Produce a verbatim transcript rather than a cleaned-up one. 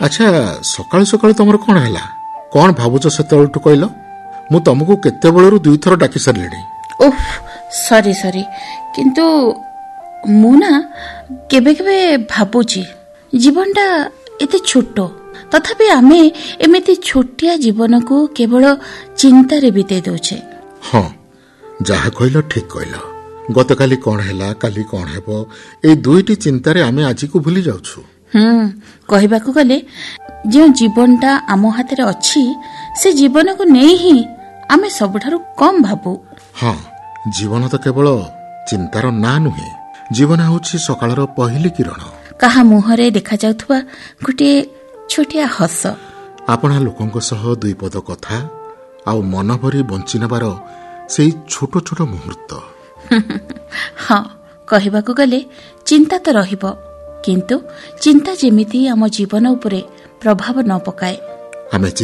ଆଚ୍ଛା, ସକାଳୁ ସକାଳୁ ତମର କଣ ହେଲା? କଣ ଭାବୁଛ ସେତେବେଳଠୁ କହିଲ? ମୁଁ ତମକୁ କେତେବେଳରୁ ଦୁଇଥର ଡାକି ସାରିଲିଣି। ଓଃ, ସରି ସରି କିନ୍ତୁ ମୁଁ ନା କେବେ କେବେ ଭାବୁଛି ଜୀବନଟା ଏତେ ଛୋଟ, ତଥାପି ଆମେ ଏମିତି ଛୋଟିଆ ଜୀବନକୁ କେବଳ ଚିନ୍ତାରେ ବିତେଇ ଦେଉଛେ। ହଁ, ଯାହା କହିଲ ଠିକ କହିଲ। ଗତକାଲି କଣ ହେଲା, କାଲି କଣ ହେବ, ଏଇ ଦୁଇଟି ଚିନ୍ତାରେ ଆମେ ଆଜିକୁ ଭୁଲି ଯାଉଛୁ। ହୁଁ କହିବାକୁ ଗଲେ ଯେଉଁ ଜୀବନଟା ଆମ ହାତରେ ଅଛି ସେ ଜୀବନକୁ ନେଇ ହିଁ ଆମେ ସବୁଠାରୁ କମ୍ ଭାବୁ। ହଁ, ଜୀବନ ତ କେବଳ ଚିନ୍ତାର ନାଁ ନୁହେଁ। ଜୀବନ ହେଉଛି ସକାଳର ପହିଲି କିରଣ, କାହା ମୁହଁରେ ଦେଖାଯାଉଥିବା ଗୋଟିଏ ଛୋଟିଆ ହସ, ଆପଣା ଲୋକଙ୍କ ସହ ଦୁଇ ପଦ କଥା, ଆଉ ମନ ଭରି ବଞ୍ଚି ନେବାର ସେଇ ଛୋଟ ଛୋଟ ମୁହୂର୍ତ୍ତ। ହଁ, କହିବାକୁ ଗଲେ ଚିନ୍ତା ତ ରହିବ, କିନ୍ତୁ ଚିନ୍ତା ଯେମିତି ଆମ ଜୀବନ ଉପରେ ପ୍ରଭାବ ନ ପକାଏ। ଆମେ